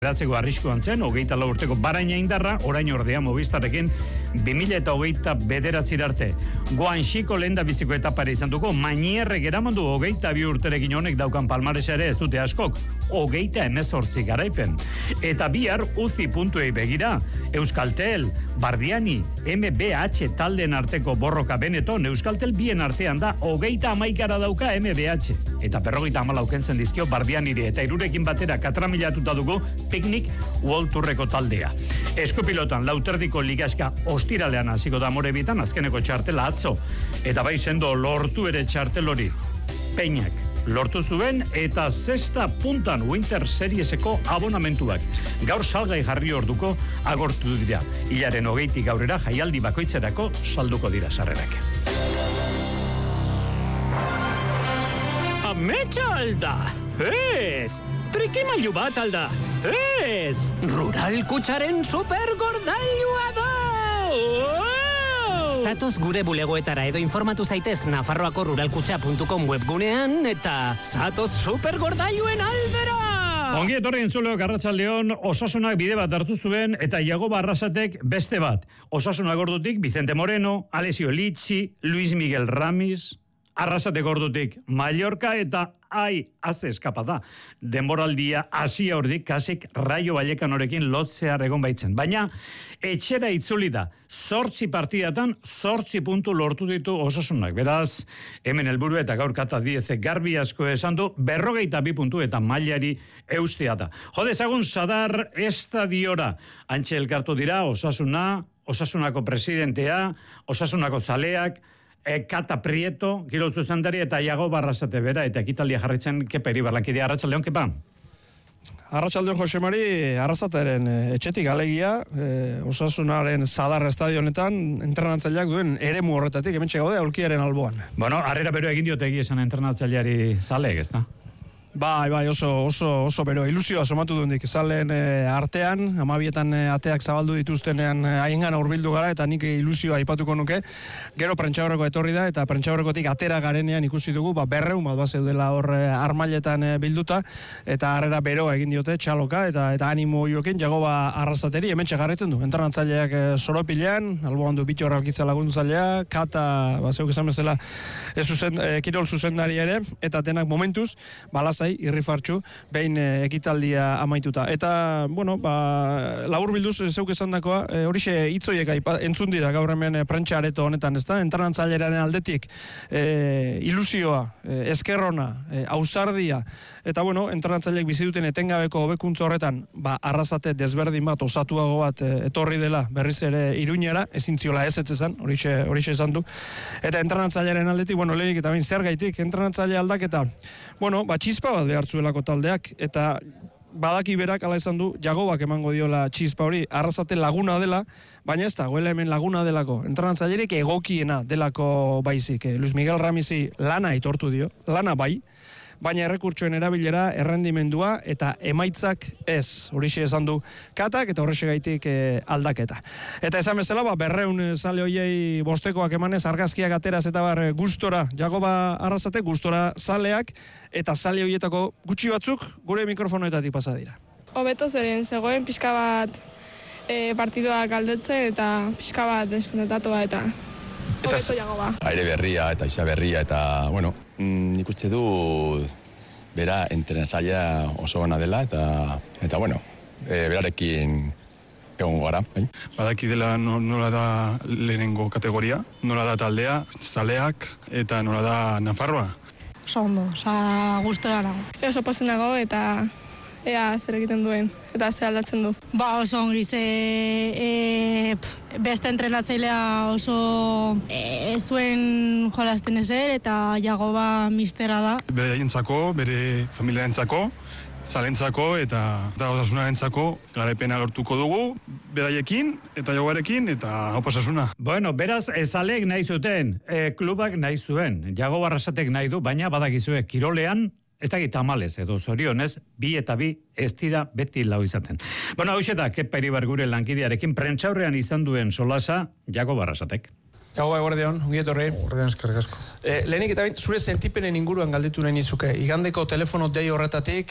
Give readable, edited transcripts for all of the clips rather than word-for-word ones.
Eratzeko arriskuan zen, 24 urteko Baraina Indarra, orain ordea Movistarrekin 2029 arte. Guanxiko lenda biziko etapara izan duko, Mainierrek eramandu 22 urterekin honek daukan palmaresa ere ez dute askok, 28 garaipen. Eta bihar uzi puntuei begira, Euskaltel, Bardiani, MBH taldeen arteko borroka Benetton, Euskaltel bien artean da, 31 dauka MBH. Eta 54 kentzen dizkio Bardianiri, eta irurekin batera katramilatuta dugu Picnic World Tourreko taldea. Eskupilotan lauterdiko ligaska ostiralean hasiko da Morebitan, azkeneko txartela atzo. Eta bai sendo lortu ere txartel hori. Peñak lortu zuen eta sexta puntan Winter Serieseko abonamentuak. Gaur salgai jarri orduko agortu dira. Hilaren 20 gaurera jaialdi bakoitzerako salduko dira sarrerak. Ametsa alda! Ez! Trikimailu bat alda! Ez! Rural Kutxaren supergordailua da! Zatoz gure bulegoetara edo informatu zaitez Nafarroako ruralkutxa.com webgunean eta zatoz supergordailuen aldera! Ongi etorri entzuleok arratsaldeon, Osasunak bide bat hartu zuen eta Jagoba Arrasatek beste bat. Osasuna gordutik Vicente Moreno, Alessio Litsi, Luis Miguel Ramis, Arrasate gordutik Mallorca eta haze eskapada. Denboraldia hasia ordik kasik Raio Vallecanorekin lotzear egon baitzen. Baina etxera itzuli da. 8 partidatan 8 puntu lortu ditu Osasunak. Beraz, hemen helburu eta gaur kata 10 garbi asko esan du 42 puntu eta mailari eustea da. Jodezagun Sadar estadiora. Antxe elkartu dira Osasuna, Osasunako presidentea, Osasunako zaleak, Kata Prieto, Kirol zuzendari eta Jagoba Arrasate bera, eta ekitaldia jarraitzen Keperi barlankidea. Arratsaldeon, Kepa? Arratsaldeon, Jose Mari, Arrasateren etxetik alegia, Osasunaren Sadar estadionetan, entrenatzaileak duen eremu horretatik, hementxe gaude, aulkiaren alboan. Bueno, harrera bero egin diote esan entrenatzaileari zaleek, ez da? Bai, oso bero ilusioa somatu duendik. Zalen artean, 12etan ateak zabaldu dituztenean haiengan hurbildu gara eta nik ilusioa aipatuko nuke. Gero prentsaurreko etorri da eta prentsaurrekotik atera garenean ikusi dugu, 200 bat bazeudela hor armailetan bilduta eta harrera beroa egin diote txaloka eta animo hoiokin Jagoba Arrasateri hementxe jarraitzen du. Entrenatzaileak soropilean, alboan du Bitxo Arraukitza laguntzailea, Kata, zeuk esan bezala, Kirol zuzendari ere, eta denak momentuz, irrifartxu, behin ekitaldia amaituta. Eta, bueno, laburbilduz zeuk esan dakoa, horixe hitzoiek entzun dira gaur hemen prentsa areto honetan, ez da? Entrenatzaileren aldetik ilusioa, eskerrona, ausardia, eta, bueno, entrenatzaileek bizi duten etengabeko hobekuntza horretan, Arrasate desberdin bat, osatuago bat etorri dela berriz ere Iruñera, ezin ziola ez esan, horixe esan du. Eta entrenatzaileren aldetik, bueno, lehenik eta bain zer gaitik, entrenatzaile aldaketa, bueno, txispa bat behar zuelako taldeak, eta badaki berak ala esan du, Jagobak emango diola txispa hori, Arrasate laguna dela, baina ez da, goela hemen laguna delako, entrenatzailerik egokiena delako baizik. Luis Miguel Ramisi lana aitortu dio, lana bai, baina errekurtsoen erabilera, errendimendua eta emaitzak ez. Horixe esan du Katak eta horrexegaitik aldaketa. Eta esan bezala, 200 zale hoiei bostekoak emanez, argazkiak ateraz eta gustora, Jagoba Arrasate, gustora zaleak, eta zale hoietako gutxi batzuk gure mikrofonoetatik pasa dira. Hobeto zeren zegoen pixka bat partiduak aldetzen eta pixka bat deskonetatua eta hobeto Jagoba. Aire berria eta isa berria eta, bueno, nik uste du bera entrenatzailea oso ona dela eta bueno, berarekin egongo gara. Badaki dela nola da lehenengo kategoria, nola da taldea, zaleak eta nola da Nafarroa. Oso ondo, gustora nago. Oso pozen nago eta ea zer egiten duen eta zer aldatzen du. Oso ongi, beste entrenatzailea oso zuen jolasten ezer eta Jagoba mistera da. Bere haientzako, bere familiarentzako, zalentzako eta Osasunarentzako garaipena lortuko dugu, beraiekin eta Jagobarekin eta Osasuna. Bueno, beraz, zaleek nahi zuten, klubak nahi zuen, Jagoba Arrasatek nahi du, baina badakizue, kirolean, ez dakit tamalez edo zorionez, 2 eta 2 ez dira beti lau izaten. Bueno, hau da, Kepa Iribar gure lankidearekin prentsaurrean izan duen solasa, Jagoba Arrasatek. Jagoba, eguardion, ongi etorri. Eguardion, eskerrik asko. Lehenik eta sure sentipenen inguruan galdetu nahi nizuke. Igandeko telefono dei horretatik,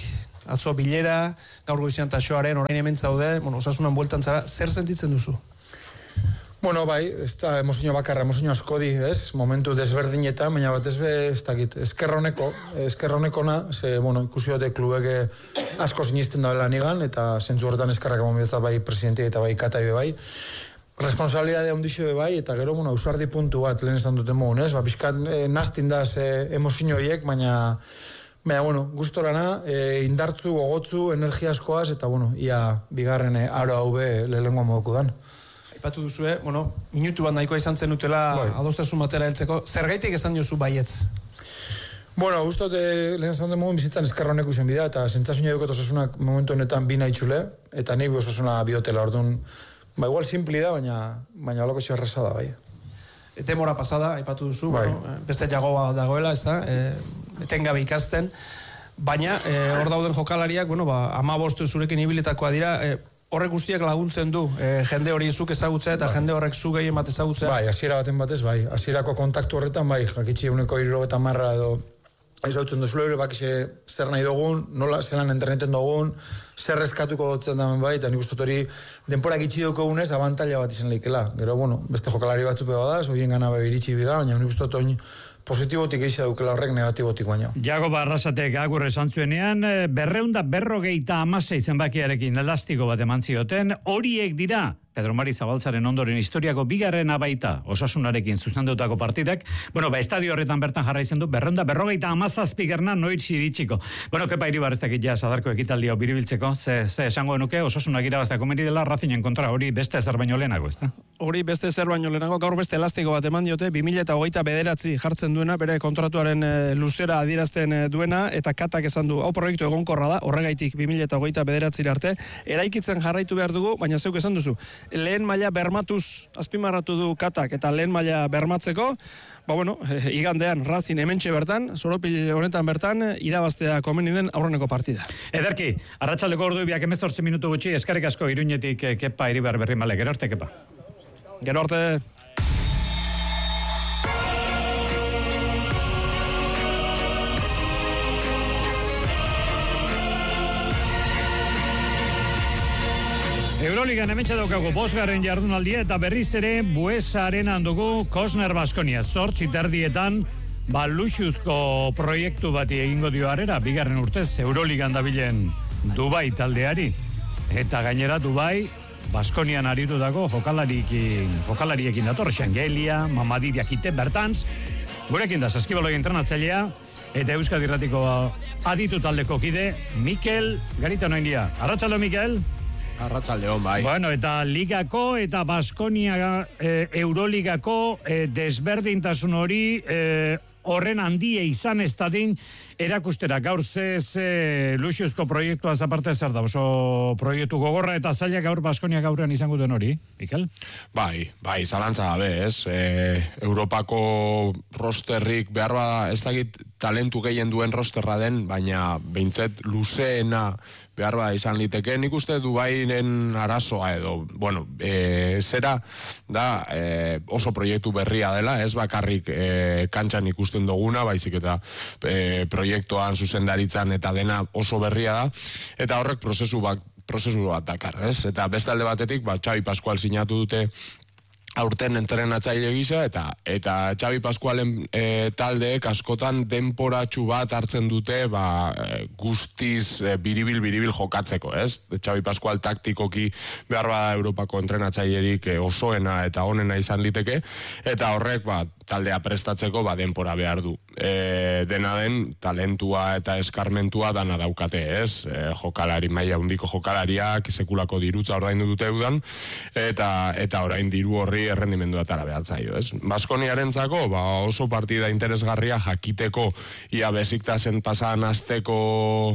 atzo bilera, gaur goizian taxoaren, orain hemen zaude, Osasunan bueltan zara, zer sentitzen duzu? Bueno, bai, ez da emozio bakarra, emozio askodi, ez? Momentu desberdinetan, baina bat ez dakit, eskerronekona, ze, ikusi dute klubek asko sinisten da nigan, eta zentzu horretan eskerrak emomietza bai presidente eta bai katai bai. Responsabilidadea hundixe bai, eta gero, ausardi puntu bat lehen esan duten mogun, ez? Bizkat nastin da emozio horiek, baina, gustorana, indartzu, gogotzu, energia askoaz, eta, ia bigarren aro hau be lehengoa moduko dan. Aipatu duzue, minutu bat nahikoa izan zen utela adostasun batera heltzeko. Zergaitik esan diozu baietz? Gustot lehen esan duen bizitzan eskerronek usen bidea, eta sentzazioa dukot Osasunak momentu honetan bina itxule, eta nik Osasuna biotela, orduan, igual simpli da, baina holako xerreza da, bai. Demora pasada, aipatu duzu, beste jagoa dagoela, ez da, etengabe ikasten, baina hor dauden jokalariak, 15 zurekin ibilitakoa dira, horrek guztiak laguntzen du, jende hori zuk ezagutzea eta jende horrek zu gehien bat ezagutzea. Bai, hasiera baten batez, bai. Hasierako kontaktu horretan, bai, jakitxi 160 edo ezautzen duzule hori bakixe zer nahi dugun, nola zelan interneten dugun, zer eskatuko dutzen damen bai, eta nik uste hori denporak itxi dukogunez abantaila bat izan leikela. Gero, beste jokalari batzupe badaz, horien gana iritsi biga, baina nik uste oin positibotik eixa dukela horrek negatibotik baina. Jago Barrasatek agur esan zuenean, 256 zenbakiarekin elastiko bat eman zioten, horiek dira, Pedro Mari Zabaltzaren ondoren historiako bigarren abaita Osasunarekin zuzendutako partidak, estadio horretan bertan jarra izan du, 257 gerna noitz iritsiko. Kepa Iribar ez dakit ja sadarko ekitaldia biribiltzeko, ze esango nuke Osasunak irabazteko meri dela Racingen kontra, hori beste zer baino lehenago, ez da? Hori beste zer baino lehenago, gaur beste elastiko bat eman diote, 2029 jartzen duena, bere kontratuaren luzera adierazten duena, eta katak esan du, hau proiektu egonkorra da, horregaitik 2029 arte, eraikitzen jarraitu behar dugu, baina zeuk esan duzu, lehen maila bermatuz azpimarratu du katak, eta lehen maila bermatzeko, igandean Racing hementxe bertan, Zoropil honetan bertan, irabaztea komeni den aurreneko partida. Ederki, arratsaldeko ordu biak 18 minutu gutxi, eskerrik asko Iruñetik Kepa Iribar Berrimale, gero arte Kepa. Gero arte. Euroligan hementxe daukago 5. jardunaldia eta berriz ere Buesaren dugu Kosner Baskonia. 8:30 luxuzko proiektu bati egingo dio harera, bigarren urtez Euroligan dabilen Dubai taldeari. Eta gainera Dubai Baskonian aritu dago jokalariekin dator, Xangelia, Mamadi Diakite, Bertans, gurekin da saskibaloi entrenatzailea, eta Euskadi Irratiko aditu taldeko kide, Mikel Garitaonaindia. Arratsalde, Mikel. Arratsaldeon, bai. Eta Ligako eta Baskonia Euroligako desberdintasun hori horren handia izan ez dadin erakustera. Gaur ze luxuzko proiektua aparte zer da, oso proiektu gogorra eta zaila gaur Baskonia gaurean izango den hori, Mikel? Bai, zalantza gabe, ez? Europako rosterrik behar bada, ez dakit talentu gehien duen rosterra den, baina behintzet luzeena behar bada izan liteke. Nik uste Dubairen arazoa edo, zera da oso proiektu berria dela, ez bakarrik kantxan ikusten duguna, baizik eta proiektuan zuzendaritzan eta dena oso berria da, eta horrek prozesu bat dakar, ez? Eta beste alde batetik, Xabi Pascual sinatu dute aurten entrenatzaile gisa, eta Xabi Pascualen taldeek askotan denporatxu bat hartzen dute guztiz biribil jokatzeko, ez? Xabi Pascual taktikoki behar bada Europako entrenatzailerik osoena eta onena izan liteke, eta horrek taldea prestatzeko denpora behar du. Dena den, talentua eta eskarmentua dana daukate, ez? Jokalari, maila handiko jokalariak, sekulako dirutza ordaindu dute udan, eta orain diru horri errendimendua atara behar zaio, ez? Baskoniarentzako, oso partida interesgarria jakiteko, ia Besiktasen pasan asteko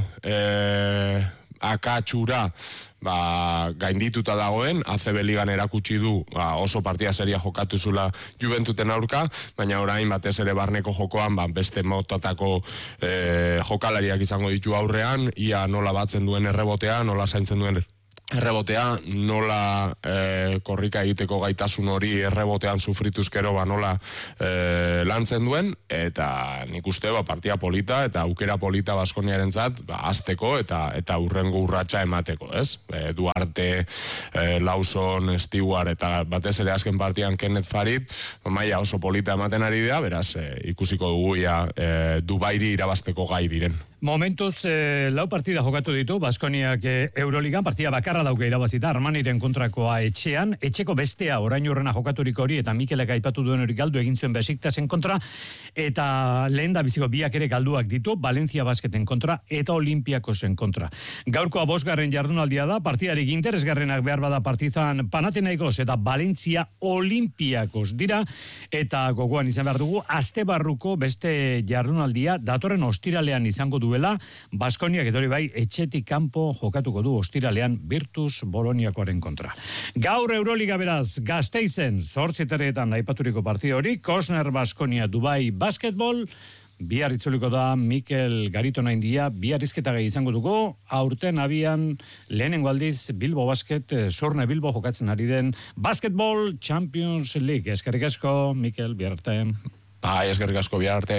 akatsura gaindituta dagoen, ACB Ligan erakutsi du oso partida seria jokatu zula Juventuten aurka, baina orain batez ere barneko jokoan beste motatako jokalariak izango ditu aurrean, ia nola batzen duen errebotea, nola zaintzen duen errebotea, nola korrika egiteko gaitasun hori errebotean sufrituzkero nola lantzen duen, eta nik uste partida polita eta aukera polita Baskoniarentzat hasteko eta hurrengo urratsa emateko, ez? Duarte, Lawson, Stewart eta batez ere azken partidan Kenneth Farid, maila oso polita ematen ari dira, beraz ikusiko dugu Dubairi irabazteko gai diren. Momentuz, lau partida jokatu ditu, Baskoniak Euroligan, partida bakarra dauke irabazita, Armaniren kontrakoa etxean, etxeko bestea orain urrena jokaturiko hori, eta Mikelek aipatu duen hori galdu egin zuen Besiktasen kontra, eta lehen da biziko biak ere galduak ditu, Valencia Basketen kontra, eta Olympiakosen kontra. Gaurkoa 5. jardunaldia da, partidarik interesgarrenak behar bada Partizan Panathinaikos eta Valencia Olympiakos dira, eta gogoan izan behar dugu, astebarruko beste jardunaldia, datorren ostiralean izango duela, Baskoniak edo bai etxetik kanpo jokatuko du ostiralean Virtus Boloniakoaren kontra. Gaur Euroliga beraz, Gasteizen 8:00 aipaturiko partida hori, Kosner Baskonia Dubai Basketball, bihar itzuliko da Mikel Garitona India, bihar izketagai izango dugu, aurten abian lehenengo aldiz Bilbo Basket, Sorne Bilbo jokatzen ari den Basketball Champions League. Eskerrik asko, Mikel, bihar arte. Eskerrik asko, bihar arte.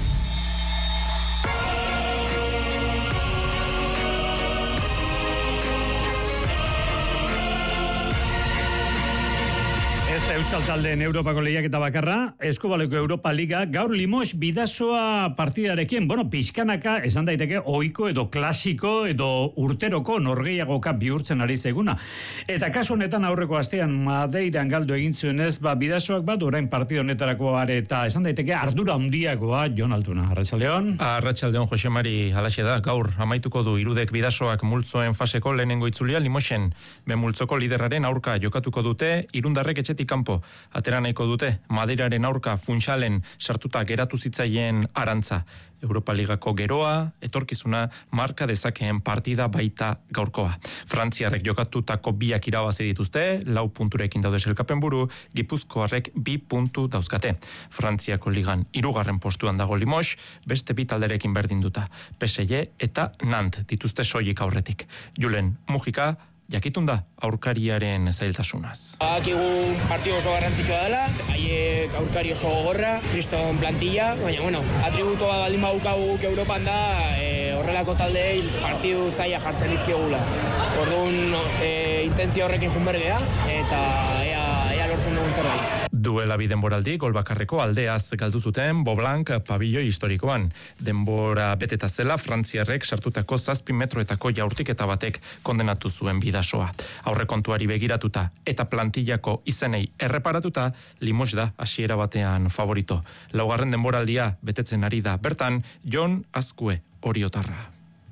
Euskal Taldeen Europako lehiaketa bakarra, Eskubaleko Europa Liga, gaur Limoges Bidasoa partidarekin, pixkanaka, esan daiteke, ohiko edo klasiko edo urteroko norgeiagoka bihurtzen ari zaiguna. Eta kasu honetan aurreko astean Madeiran galdu egin zuenez, Bidasoak bat orain partida honetarako are, eta esan daiteke ardura handiagoa, Jon Altuna. Arratsaldeon. Arratsaldeon, Jose Mari, halaxe da, gaur amaituko du Irudek Bidasoak multzoen faseko lehenengo itzulia Limogesen, multzoko liderraren aurka jokatuko dute, Irundarrek etxetik kanpo atera nahiko dute, Madeiraren aurka funtsalen sartuta geratu zitzaien Arantza. Europa Ligako geroa, etorkizuna marka dezakeen partida baita gaurkoa. Frantziarrek jokatutako 2 irabazi dituzte, 4 punturekin daude sailkapen buru, Gipuzkoarrek 2 puntu dauzkate. Frantziako ligan 3. postuan dago Limoges, beste 2 talderekin berdinduta. PSG eta Nantes dituzte soilik aurretik. Julen Mujika jakitun da aurkariaren zailtasunaz. Akigun partidu oso garrantzitsua dela, haiek aurkari oso gogorra, kriston plantilla, baina, atributoa baldin badukagu guk Europan da, horrelako taldeei partidu zaila jartzen dizkiogula. Orduan, intentzio horrekin junbergea, eta ea lortzen dugun zerbait. Duela 2 denboraldi, gol bakarreko aldeaz galdu zuten Boblank pabilloi historikoan. Denbora beteta zela, Frantziarrek sartutako 7 metroetako jaurtiketa batek kondenatu zuen Bidasoa. Aurrekontuari begiratuta eta plantillako izenei erreparatuta, Limoges da hasiera batean favorito. 4. denboraldia betetzen ari da bertan, Jon Azkue Oriotarra.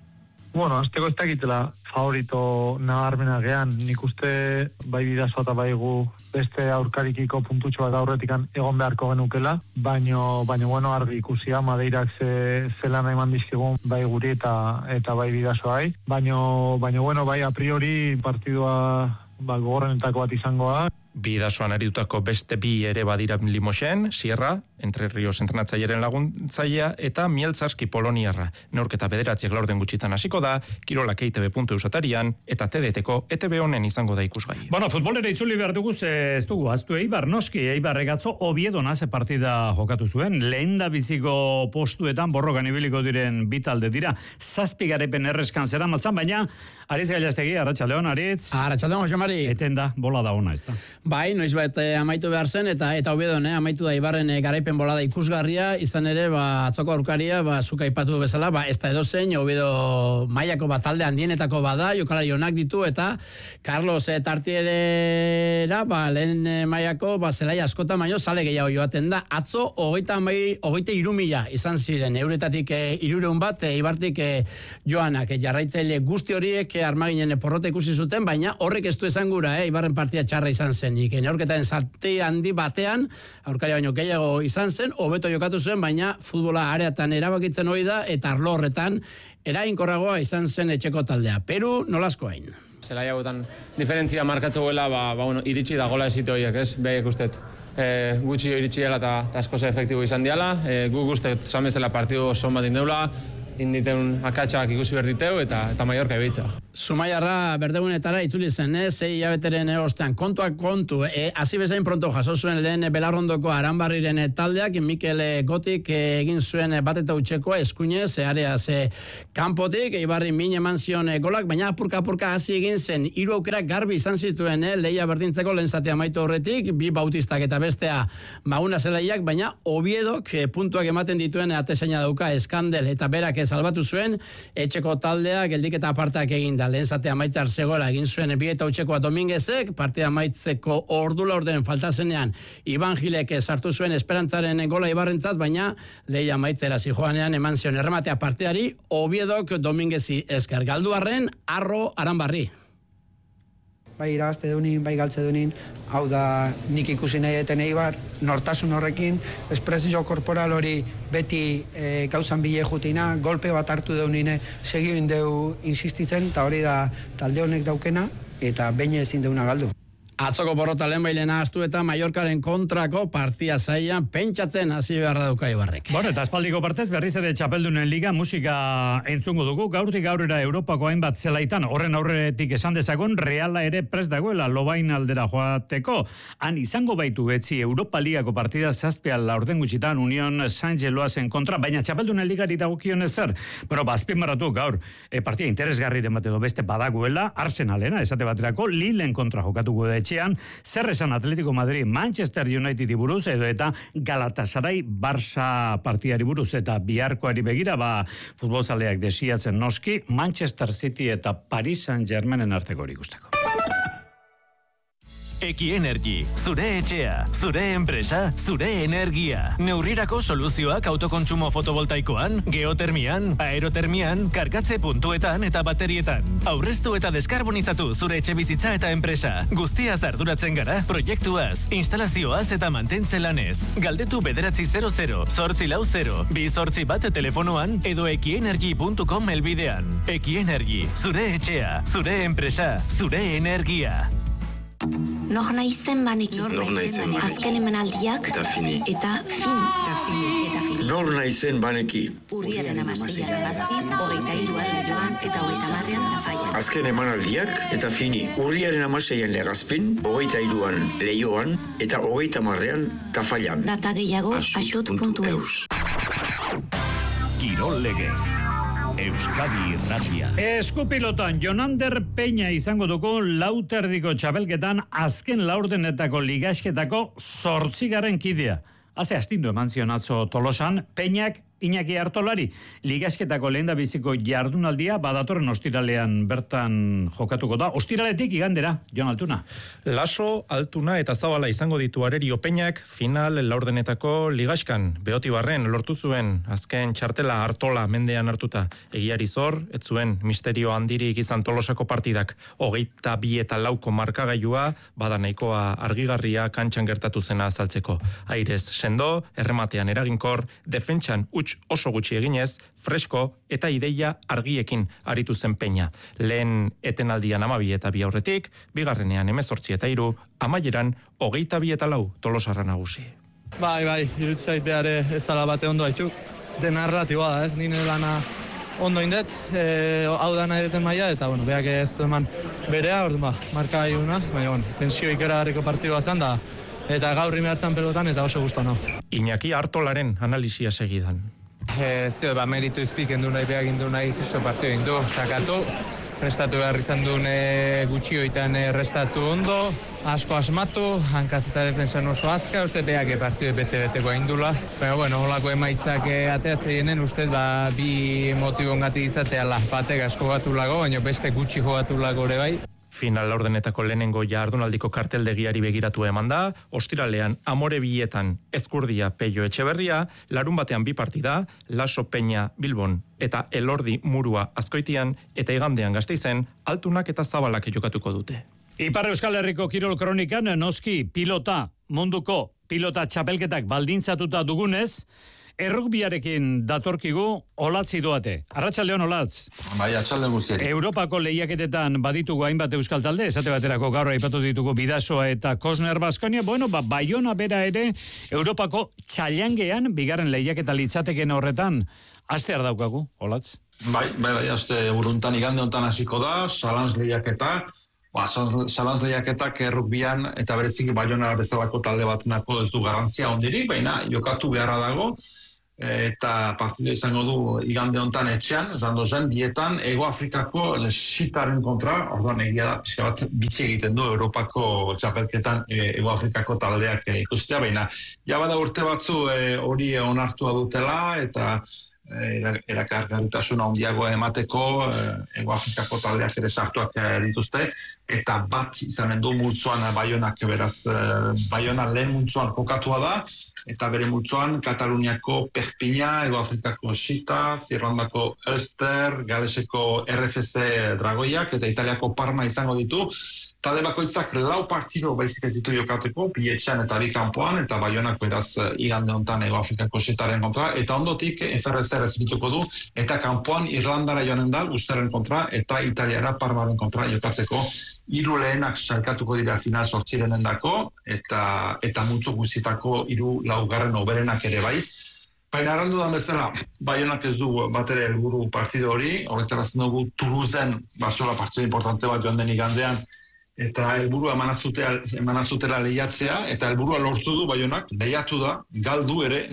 Azteko ez dakitela favorito nabarmena gean, nik uste bai Bidasoa eta bai gu beste aurkarikiko puntutxo bat aurretikan egon beharko genukela, baino argi ikusia Madeirak zelan eman dizkigun bai guri eta bai Bidasoai, baino bai a priori partidua gogorrenetako bat izangoa. Bidasoan aritutako beste 2 ere badira Limogen, Sierra, Entre Rios entrenatzailearen laguntzailea, eta Mielzarski Poloniarra. Neurketa 9 laurden gutxitan hasiko da, Kirolak EITB.eus atarian, eta TDT-ko ETB honen izango da ikusgai. Futbolera itzuli behar dugu, ez dugu, aztu Eibar, noski, Eibar egatzo, Oviedona ze partida jokatu zuen, lehen da biziko postuetan borrokan ibiliko diren bitalde dira, 7 garaipen erreskan zera matzan, baina, Aritz Gailastegi, Arratsaldeon, Aritz. Arratsaldeon, Jose Mari. Eten da, bola da ona, ez da. Bai, noizbait amaitu behar zen, eta Oviedon, amaitu da Eibarren garaipen bolada ikusgarria, izan ere, atzoko aurkaria, zuk aipatu bezala, ez da edozein, Oviedo mailako talde handienetako bada, jokalari onak ditu, eta Carlos Tartierera, lehen mailako, zelai askota baino, sale gehiago joaten da, atzo, 23.000 izan ziren, euretatik 300 bat, Eibartik joanak, jarraitzaile guzti horiek armaginen porrota ikusi zuten, baina horrek ez du esan gura, Eibarren partida txarra izan zen, neurketaren zati handi batean, aurkari baino gehiago izan zen, hobeto jokatu zuen, baina futbola areatan erabakitzen hori da, eta arlo horretan eraginkorragoa izan zen etxeko taldea. Peru nolazko hain? Zelai hauetan diferentzia markatzeguela, iritsi da gola esite horiek, ez? Behek ustet. Gutxi iritsi dela eta asko ze efektibo izan diala. Gu guztet zamezela partidu son bat indeula, inditeun akatsak ikusi berditeu eta Mallorca ebitza. Zumaiarra berdegunetara itzuli zen, 6 hilabeteren ostean, kontuak kontu, hasi bezain pronto jaso zuen lehen Belarrondoko Aranbarriren taldeak, Mikel Gotik egin zuen bat eta utxekoa eskuinez, areaz kanpotik, Eibarri min eman zion golak, baina apurka hasi egin zen, 3 aukerak garbi izan zituen, lehia berdintzeko lehen zatea amaitu horretik, 2 Bautistak eta bestea Maguna zelaiak, baina Oviedok puntuak ematen dituen atezaina dauka Eskandel, eta berak salbatu zuen, etxeko taldea geldiketa apartak egin da. Lehen zatea amaitzar zegoela egin zuen 2 eta utxekoa Dominguezek, partida amaitzeko ordula orden faltazenean Iban Gilek sartu zuen esperantzaren gola Ibarrentzat, baina lehia amaitzera zijoanean eman zion errematea partidari, Oviedok Dominguezi esker. Galduarren, Arro Aranbarri. Bai irabazte dunin, bai galtze dunin, hau da nik ikusi nahi eten Eibar, nortasun horrekin, espresio korporal hori beti gauzan bile jutina, golpe bat hartu deunine, segioin deu insistitzen, eta hori da talde honek daukena, eta behin ezin deuna galdu. Atzoko borrota lehen ahaztu eta Mallorcaren kontrako partia zaian pentsatzen hasi beharra dauka Ibarrek. Bueno, eta aspaldiko partez berriz ere txapeldunen liga musika entzungo dugu, gaurtik gaurera Europako hainbat zelaitan, horren aurretik esan dezagon, Reala ere prest dagoela lobain aldera joateko. Han izango baitu betzi Europa Ligako partida 7 laurden gutxitan Union Saint-Geloasen kontra, baina txapeldunen ligari dagokion ezer. Bueno, azpimarratu gaur, partida interesgarriren bat edo beste badagoela, Arsenalena, esate baterako, Lilleen kontra jokatuko da etxean, zer esan Atletico Madrid Manchester United buruz edo eta Galatasaray Barça partidari buruz, eta biharkoari begira futbolzaleak desiatzen noski Manchester City eta Paris Saint-Germainen arteko ikusteko. Ekienergy, zure etxea, zure enpresa, zure energia. Neurrirako soluzioak autokontsumo fotovoltaikoan, geotermian, aerotermian, kargatze puntuetan eta baterietan. Aurreztu eta deskarbonizatu zure etxe bizitza eta enpresa. Guztiaz arduratzen gara, proiektuaz, instalazioaz eta mantentze lanez. Galdetu 900 840 281 telefonoan edo ekienergy.com helbidean. Ekienergy, zure etxea, zure enpresa, zure energia. Nor naizen baneki. Azken emanaldiak eta fini. Nor naizen baneki. Urriaren 16an Bazkin, 23an Leioan eta 30an Tafallan. Azken emanaldiak eta fini. Urriaren 16an Legazpin, 23an Leioan eta 30an Tafallan. Data gehiago axot.eus. Kirol legez. Euskadi Irratia. Eskupilotan Jonander Peña izango dugu lauterdiko txapelketan azken laurdenetako ligasketako 8. kidea. Haze astindu eman zion atzo Tolosan, Peñak Iñaki Artolari, ligasketako lehendabiziko jardunaldia badatorren ostiralean bertan jokatuko da. Ostiraletik igandera, Jon Altuna. Laso, Altuna eta Zabala izango ditu Arerio Peñak final laurdenetako ligaskan. Beotibarren lortu zuen azken txartela Artola mendean hartuta. Egiari zor, ez zuen misterio handirik izan Tolosako partidak. 22 markagailua, bada nahikoa argigarria kantxan gertatu zena azaltzeko. Airez sendo, errematean eraginkor, defentsan oso gutxi eginez, fresko eta ideia argiekin aritu zen Peña. Lehen etenaldian 12 eta 2 aurretik, bigarrenean 18 eta 3, amaieran 22 eta 4 Tolosarra nagusi. Bai, irutzait behar ez dala bate ondo haitu. Dena relatiboa da, ez? Nire lana ondo indet, hau da nahi duten maia, eta behak ez du eman berea, orduan marka gaiuna, baina tensio ikeragarriko partidua zen da, eta gaurri mehartzen pelotan, eta oso guztu no. Iñaki Artolaren analisia segidan. Ez dio, meritu izpiken du nahi, behagin du nahi, kristo partio egin du, sakatu, restatu behar izan duen gutxioitan restatu ondo, asko asmatu, hankaz eta defensan oso azka, uste behak partio bete-beteko indula. Baina, holako emaitzak ateatzeienen, uste bi motibongati izateala, batek asko gatu lago, baina beste gutxi jogatu lago ere bai. Final laurdenetako lehenengo jardunaldiko karteldegiari begiratu eman da, ostiralean Amore Bietan Ezkurdia Peio Etxeberria, larun batean 2 partida, Laso Peña Bilbon eta Elordi Murua Azkoitian, eta igandean Gasteizen, Altunak eta Zabalak jokatuko dute. Ipar Euskal Herriko Kirol Kronikan noski pilota, munduko pilota txapelketak baldintzatuta dugunez, errugbiarekin datorkigu Olatzi doate. Arratsaldeon Olatz. Bai, arratsalde guztiari. Europako lehiaketetan baditugu hainbat euskal talde, esate baterako gaur aipatu ditugu Bidasoa eta Kosner Baskonia. Baiona bera ere Europako txailangean bigarren lehiaketa litzateken horretan astear daukagu, Olatz. Bai, azte buruntan igande hontan hasiko da, Challenge lehiaketa. Challenge lehiaketak rugbian eta bereziki Baiona bezalako talde batenako ez du garrantzia hondirik, baina jokatu beharra dago. Eta partido izango du igande hontan etxean, esan dozen, bietan Ego Afrikako Sitaren kontra, orduan egia da, pixka bat bitxi egiten du Europako txapelketan Ego Afrikako taldeak ikustea, baina jabada urte batzu hori onartua dutela, eta erakargarritasuna handiagoa emateko Ego Afrikako taldeak ere sartuak dituzte, eta bat izanen du multzoan Baionak, beraz Baiona lehen multzoan kokatua da, eta bere multzoan Kataluniako Perpignan, Ego Afrikako Sita, Zirrandako Ulster, Galeseko RFC Dragoiak eta Italiako Parma izango ditu. Talde bakoitzak 4 partido baizik ez ditu jokateko, bi etxean eta bi kanpoan, eta Baionak beraz igande hontan Ego Afrikako Sitaren kontra, eta ondotik FRC ezbituko du, eta kanpoan Irlandara joanen da, Ulsterren kontra, eta Italiara Parmaren kontra jokatzeko. 3 lehenak sailkatuko dira final 8-renendako, eta multzo guztietako 3 laugarren oberenak ere bai. Baina arrandu da bezala, Baionak ez du bat ere helburu partido hori, horretarazten dugu Toulousen, basola partido importante bat joan den igandean, eta helburua emanazutela lehiatzea, eta helburua lortu du Baionak, lehiatu da, galdu ere,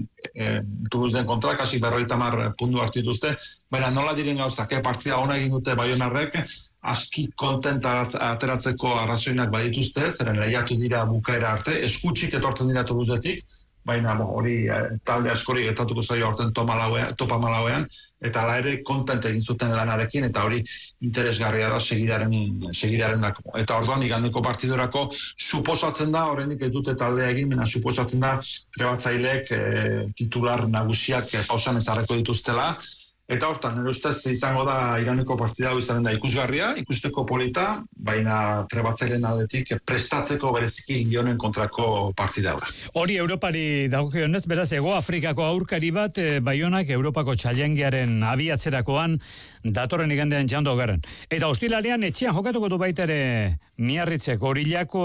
Toulousen kontra, kasi 50 puntu hartu dituzte, baina nola diren gauzak, partida ona egin dute Baionarrek, aski kontenta ateratzeko arrazoinak badituzte, zeren lehiatu dira bukaera arte, eskutsik etortzen dira Toulousetik, baina hori talde askori gertatuko zaio aurten topa Malauean, eta ala ere kontent egin zuten lanarekin, eta hori interesgarria da segidaren dako. Eta orduan igandeko partidorako suposatzen da, horrenik ez dute taldea egin, baina suposatzen da trebatzaileek titular nagusiak pausan ezarreko dituztela, eta hortan, nire ustez izango da iganeko partida izan da ikusgarria, ikusteko polita, baina trebatzaileen aldetik prestatzeko bereziki Lionen kontrako partida hori. Hori Europari dagokionez, beraz Ego Afrikako aurkari bat Baionak Europako txalengiaren abiatzerakoan datorren igandean jando garen. Eta ostilalean etxean jokatuko du baita ere Miarritzeko Orillako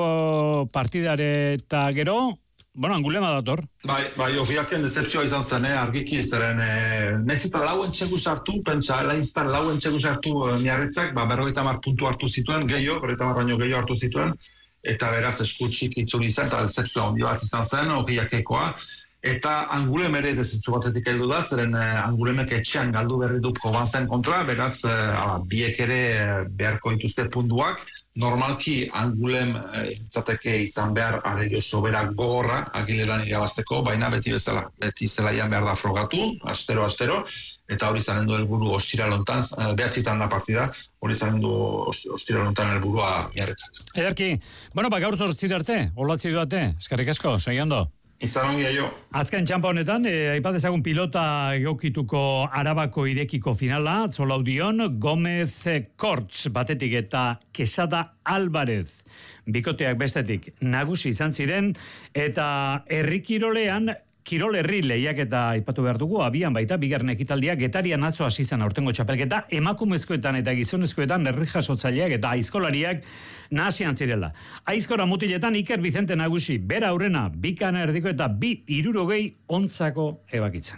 partidare eta gero, Angulema dator. Bai, ofiaken decepzioa izan zen, argiki, zeren nezita lauen txegu sartu, pentsa, lainztan lauen txegu sartu Miarritzak, 50 puntu hartu zituen, 50 baino gehiago hartu zituen, eta beraz eskutsik itzuli zen, eta decepzioa ondi bat izan zen, ofiakekoa, eta Angulem ere decepzio batetik heldu da, zeren Angulemek etxean galdu berri du Provenzen kontra, beraz, biek ere beharko dituzte puntuak, normalki Angulem izateke izan behar arerio soberak gogorra agileran irabazteko, baina beti bezala, beti zelaian behar da frogatu, astero, eta hori zanen du helburu ostiralontan, behatzitan da partida, hori zanen du ostiralontan helburua Miarritzak. Ederki, gaur zortzir arte, olatzi duate, eskerrik asko, segiando. Izan ongi aio. Azken txampa honetan, aipatezagun pilota egokituko Arabako irekiko finala, Zolaudion, Gomez Kortz batetik eta Quesada Alvarez bikoteak bestetik nagusi izan ziren, eta herrikirolean Kirol herri lehiak eta aipatu behar dugu, abian baita, bigarren ekitaldia, Getarian atzo hasi zen aurtengo txapelketa, emakumezkoetan eta gizonezkoetan herri jasotzaileak eta aizkolariak nahasian zirela. Aizkora mutiletan Iker Vicente nagusi, bera aurrena, 2 erdiko eta 2,60 ontzako ebakitzen.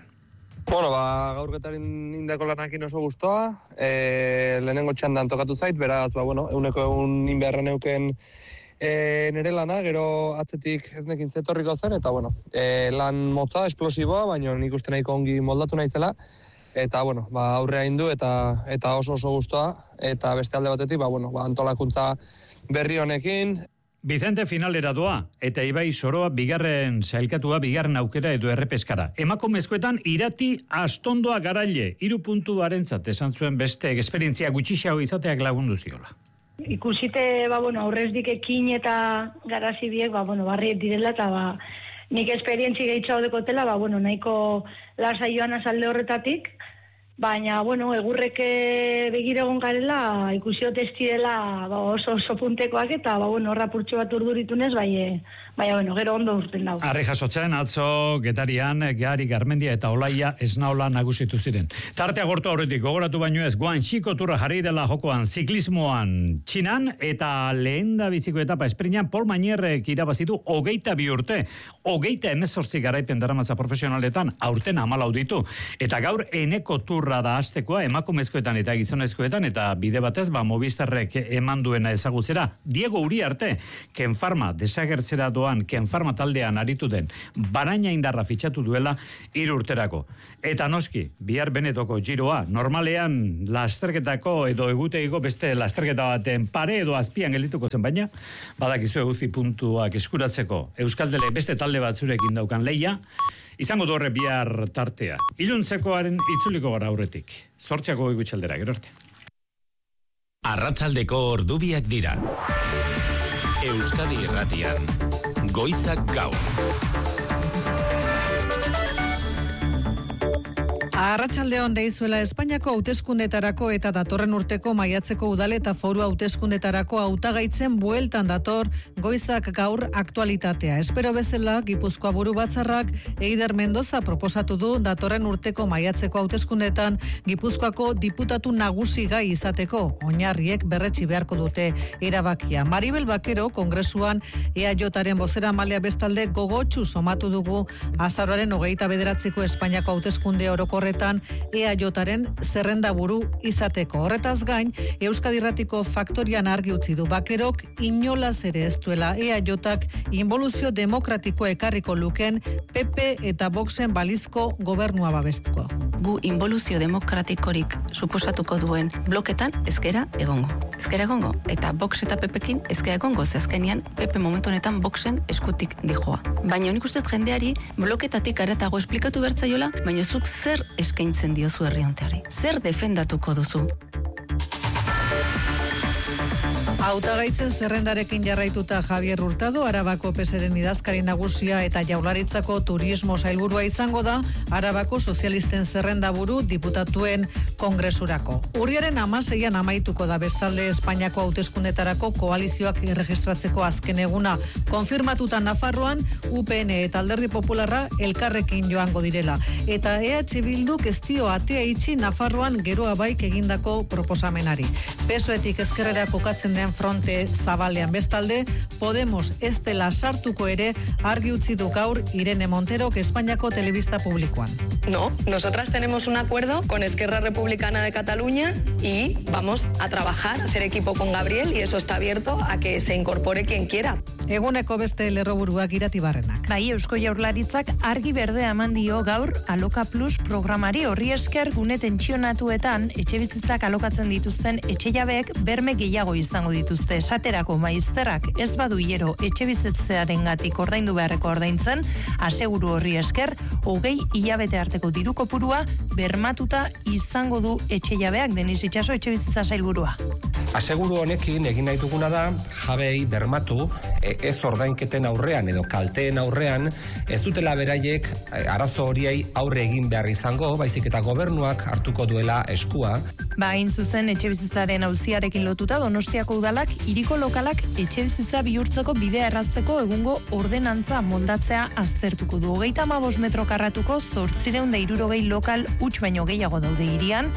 Gaur Getarin indako lanakin oso guztua, lehenengo txandan tokatu zait, beraz, euneko inbeharren euken nire lana, gero atzetik ez nekin zetorriko zen, eta lan motza, esplosiboa, baina nik uste nahiko ongi moldatu naizela, eta aurrea indu eta oso guztua, eta beste alde batetik, antolakuntza berri honekin. Vicente finalera doa, eta Ibai Soroa bigarren sailkatua, bigarren aukera edo errepeskara. Emakumezkoetan Irati Astondoa Garaile, 3 puntuarentzat esan zuen beste esperientzia gutxiago izateak lagundu ziola. Ikusite, aurrezdik ekin eta garazi biek, barriet direla, eta nik esperientzi gehitza hodekotela, nahiko lasa joan azalde horretatik, baina, egurrek begiregon garela, ikusio testirela oso puntekoak, eta, horra purtsu bat urduritunez, gero ondo urten dau. Arri jasotzen, atzo, Getarian, Gari, Garmendia eta Olaia esnaola nagusitu ziren. Tarte agortu horretik, gogoratu baino ez, Guanxiko turra jarri dela jokoan, ziklismoan Txinan, eta lehen da biziko etapa esprinean, Pol Mañerrek irabazitu 22 urte, 18 garaipen daramatza profesionaletan, aurten 14 ditu. Eta gaur, Eneko tur gaurra da hastekoa emakumezkoetan eta gizonezkoetan eta bide batez Movistarrek eman duena ezagutzera. Diego Uriarte, Kenfarma desagertzera doan Kenfarma taldean aritu den Baraina Indarra fitxatu duela 3 urterako. Eta noski, bihar Benetoko Giroa, normalean lasterketako edo egutegiko beste lasterketa baten pare edo azpian gelituko zen, baina badakizu Uzi puntuak eskuratzeko Euskaldele beste talde batzurekin daukan leia, izango du horre bihar tartea. Iluntzekoaren itzuliko gara aurretik. 8 gutxaldera, gero arte. Arratsaldeko ordubiak dira. Euskadi Irratian, Goizak Gaur. Arratsaldeon deizuela Espainiako hauteskundetarako eta datorren urteko maiatzeko udale eta foru hauteskundetarako hautagaitzen bueltan dator Goizak Gaur aktualitatea. Espero bezala Gipuzkoa Buru Batzarrak Eider Mendoza proposatu du datorren urteko maiatzeko hauteskundetan Gipuzkoako diputatu nagusi gai izateko. Oinarriek berretsi beharko dute erabakia. Maribel Bakero Kongresuan EAJaren bozeramalea bestalde gogotsu somatu dugu azaroaren 29ko Espainiako hauteskunde orokorretan EAJaren zerrenda buru izateko. Horretaz gain, Euskadi Irratiko Faktorian argi utzi du Bakerok inolaz ere ez duela EAJak involuzio demokratikoa ekarriko luken PP eta Voxen balizko gobernua babestuko. Gu involuzio demokratikorik suposatuko duen bloketan ezkera egongo. Ezkera egongo, eta Vox eta PPkin ezkera egongo, zezkenian PP momentu honetan Voxen eskutik dijoa. Baina nik ustez jendeari bloketatik aratago esplikatu bertzaiola, baina zuk zer eskaintzen diozu herrianteari? Zer defendatuko duzu? Hautagaitzen zerrendarekin jarraituta Javier Hurtado, Arabako PSren idazkari nagusia eta Jaurlaritzako turismo sailburua izango da, Arabako sozialisten zerrendaburu diputatuen kongresurako. Urriaren 16an amaituko da bestalde Espainiako hauteskundetarako koalizioak erregistratzeko azken eguna. Konfirmatuta Nafarroan, UPN eta Alderdi Popularra elkarrekin joango direla. Eta EH Bilduk ez dio atea itxi Nafarroan geroa baik egindako proposamenari. PSOEtik ezkerrera kokatzen den fronte zabalean bestalde, Podemos ez dela sartuko ere argi utzi du gaur Irene Monterok Espainiako Telebista Publikoan. No, nosotras tenemos un acuerdo con Esquerra Republicana de Cataluña y vamos a trabajar, hacer equipo con Gabriel y eso está abierto a que se incorpore quien quiera. Eguneko beste lerroburuak Iratibarrenak. Bai, Eusko Jaurlaritzak argi berdea eman dio gaur Aloka Plus programari. Horri esker gune tentsionatuetan etxebizitzak alokatzen dituzten etxejabeek berme gehiago izango dituzte. Esaterako maizterrak ez badu hilero etxebizitzearengatik ordaindu beharreko ordaintzen, aseguru horri esker 20 hilabete arteko diru kopurua bermatuta izango du etxejabeak. Denis Itxaso, etxebizitza sailburua. Aseguru honekin egin nahi duguna da jabei bermatu ez ordainketen aurrean edo kalteen aurrean ez dutela beraiek arazo horiei aurre egin behar izango, baizik eta gobernuak hartuko duela eskua. Hain zuzen etxebizitzaren auziarekin lotuta Donostiako udalak hiriko lokalak etxebizitza bihurtzeko bidea errazteko egungo ordenantza moldatzea aztertuko du. 35 metro karratuko 860 lokal huts baino gehiago daude hirian,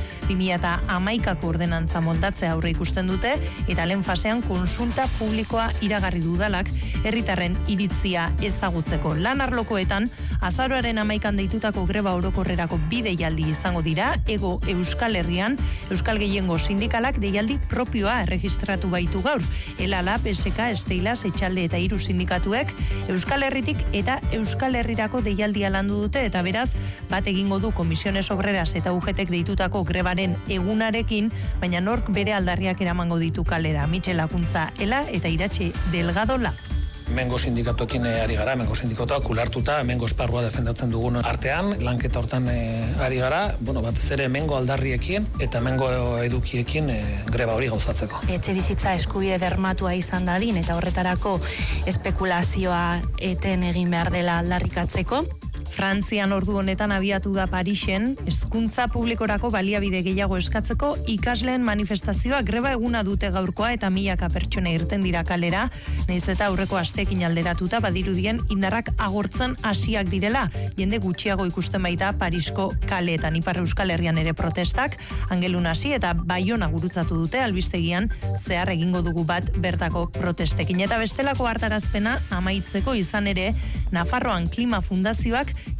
2011ko ordenantza moldatzea aurre ikusten dute eta lehen fasean konsulta publikoa iragarri du udalak herritarren iritzia ezagutzeko. Lan arlokoetan azaroaren 11an deitutako greba orokorrerako bi deialdi izango dira. Hego Euskal Herrian Euskal Gehiengo sindikalak deialdi propioa erregistratu baitu gaur. Elala, PSK, Esteilas, Etxalde eta 3 sindikatuek Euskal Herritik eta Euskal Herrirako deialdia landu dute eta beraz bat egingo du Komisiones Obreras eta UGTek deitutako grebaren egunarekin, baina nork bere aldarriak eramango ditu kalera. Mitxel Lakuntza, Ela eta Iratxe Delgado La. Mengo sindikatuekin ari gara, Mengo sindikatuak ulartuta, Mengo esparrua defendatzen dugun artean, lanketa hortan ari gara, batez ere Mengo aldarriekin eta Mengo edukiekin greba hori gauzatzeko. Etxe bizitza eskubide bermatua izan dadin eta horretarako espekulazioa eten egin behar dela aldarrikatzeko. Frantzian ordu honetan abiatu da Parisen, hezkuntza publikorako baliabide gehiago eskatzeko ikasleen manifestazioa. Greba eguna dute gaurkoa eta milaka pertsona irten dira kalera, nahiz eta aurreko asteekin alderatuta badirudien indarrak agortzen hasiak direla. Jende gutxiago ikusten baita Parisko kaleetan. Ipar Euskal Herrian ere protestak, Angelun hasi eta Baiona gurutzatu dute albistegian zehar egingo dugu bat bertako protestekin. Eta bestelako hartarazpena amaitzeko izan ere, Nafarroan Klima Fundazioak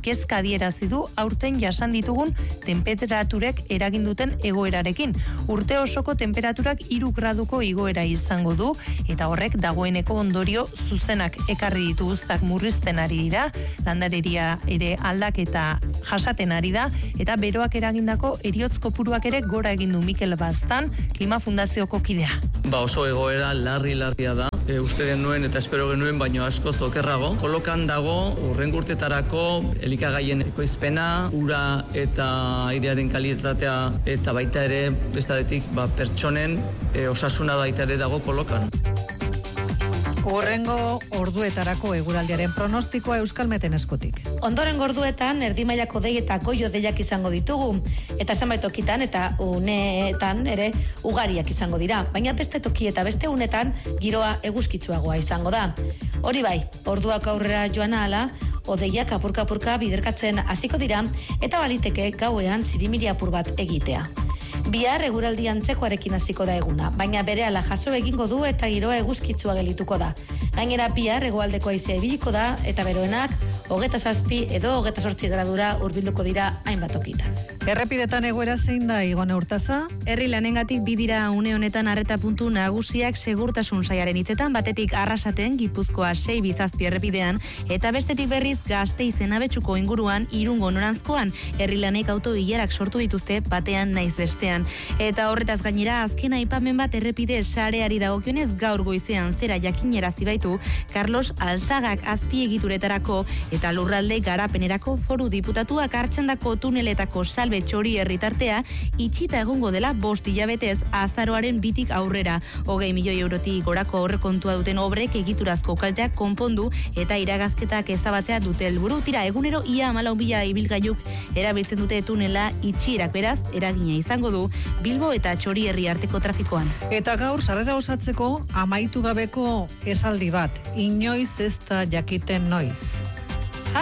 kezka adierazi du aurten jasan ditugun temperaturek eragin duten egoerarekin. Urte osoko temperaturak 3 graduko igoera izango du eta horrek dagoeneko ondorio zuzenak ekarri ditu guztak murrizten ari dira, landareria ere aldaketa jasaten ari da eta beroak eragindako heriotz kopuruak ere gora egin du Mikel Baztan, Klima Fundazioko kidea. Oso egoera larria da, uste genuen eta espero genuen baino asko okerrago. Kolokan dago urrengo urtetarako elikagaien ekoizpena, ura eta airearen kalitatea eta baita ere bestadetik pertsonen osasuna baita ere dago kolokan. Urrengo orduetarako eguraldiaren pronostikoa Euskalmeten eskutik. Ondoren orduetan erdi mailako dei eta goio deiak izango ditugu eta zenbait tokitan eta uneetan ere ugariak izango dira, baina beste toki eta beste unetan giroa eguzkitsuagoa izango da. Hori bai, orduak aurrera joan ahala, odeiak apurka biderkatzen hasiko dira eta baliteke gauean zirimiri apur bat egitea. Bihar eguraldi antzekoarekin hasiko da eguna, baina berehala jaso egingo du eta giroa eguzkitsua gelituko da. Gainera bihar hegoaldeko haizea ibiliko da eta beroenak 27 edo 28 gradura hurbilduko dira hainbat tokitan. Errepidetan egoera zein da Igone Urtaza? Herri lanengatik bi dira une honetan arreta puntu nagusiak segurtasun sailaren hitzetan, batetik Arrasaten, Gipuzkoa 6 bizazpi errepidean eta bestetik berriz Gasteizen Abetxuko inguruan Irungo noranzkoan herri lanek auto ilarak sortu dituzte batean naiz bestean. Eta horretaz gainera azken aipamen bat errepide sareari dagokionez gaur goizean zera jakinerazi baitu Carlos Alzagak azpiegituretarako eta lurralde garapenerako foru diputatuak hartxandako tuneletako salbe txori herritartea itxita egongo dela 5 hilabetez azaroaren 2tik aurrera. 20 milioi eurotik gorako aurrekontua duten obrek egiturazko kalteak konpondu eta iragazketak ezabatzea dute helburu. Tira egunero ia 14.000 ibilgailuk erabiltzen dute tunela itxierak beraz eragina izango du Bilbo eta Txori herri arteko trafikoan. Eta gaur sarrera osatzeko amaitu gabeko esaldi bat, inoiz ez da jakiten noiz.